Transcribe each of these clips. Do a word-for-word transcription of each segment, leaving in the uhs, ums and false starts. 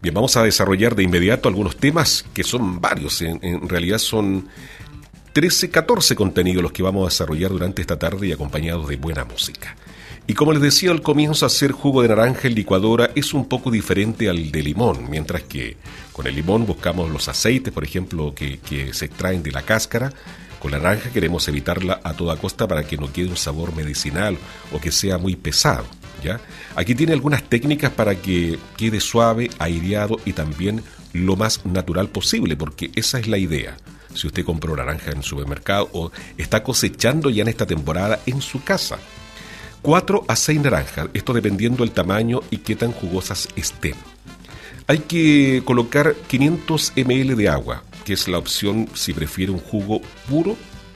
Bien, vamos a desarrollar de inmediato algunos temas que son varios, en, en realidad son trece, catorce contenidos los que vamos a desarrollar durante esta tarde y acompañados de buena música. Y como les decía al comienzo, hacer jugo de naranja en licuadora es un poco diferente al de limón, mientras que con el limón buscamos los aceites, por ejemplo, que, que se extraen de la cáscara. Con la naranja queremos evitarla a toda costa para que no quede un sabor medicinal o que sea muy pesado, ¿ya? Aquí tiene algunas técnicas para que quede suave, aireado y también lo más natural posible, porque esa es la idea. Si usted compró naranja en el supermercado o está cosechando ya en esta temporada en su casa, cuatro a seis naranjas, esto dependiendo del tamaño y qué tan jugosas estén. Hay que colocar quinientos mililitros de agua, que es la opción si prefiere un jugo puro,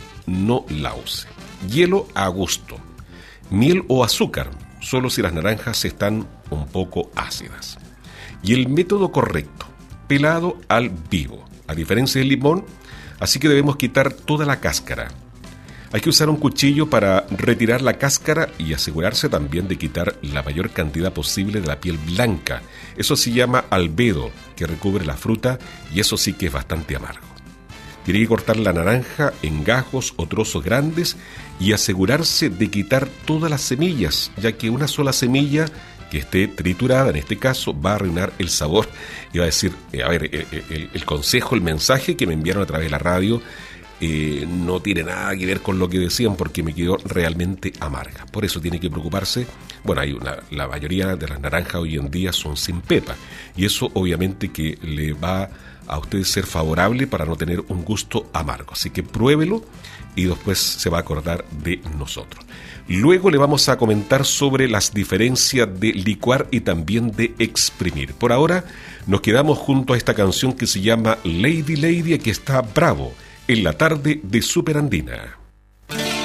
no la use. Hielo a gusto. Miel o azúcar, solo si las naranjas están un poco ácidas. Y el método correcto, pelado al vivo. A diferencia del limón, así que debemos quitar toda la cáscara. Hay que usar un cuchillo para retirar la cáscara y asegurarse también de quitar la mayor cantidad posible de la piel blanca. Eso se llama albedo, que recubre la fruta, y eso sí que es bastante amargo. Tiene que cortar la naranja en gajos o trozos grandes y asegurarse de quitar todas las semillas, ya que una sola semilla que esté triturada, en este caso, va a arruinar el sabor. Y va a decir, eh, a ver, eh, el, el consejo, el mensaje que me enviaron a través de la radio, Eh, no tiene nada que ver con lo que decían porque me quedó realmente amarga. Por eso tiene que preocuparse. Bueno, hay una, la mayoría de las naranjas hoy en día son sin pepa y eso obviamente que le va a usted ser favorable para no tener un gusto amargo. Así que pruébelo y después se va a acordar de nosotros. Luego le vamos a comentar sobre las diferencias de licuar y también de exprimir. Por ahora nos quedamos junto a esta canción que se llama Lady Lady, que está bravo en la tarde de Super Andina.